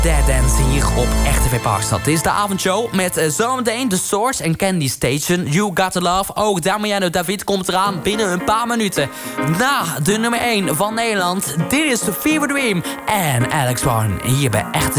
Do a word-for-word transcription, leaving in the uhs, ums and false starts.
Dead Dance hier op Echt T V Parkstad. Dit is de avondshow met uh, zometeen The Source en Candy Station. You Got To Love. Ook Damiano David komt eraan binnen een paar minuten. Na de nummer één van Nederland. Dit is The Fever Dream en Alex Warren hier bij Echt T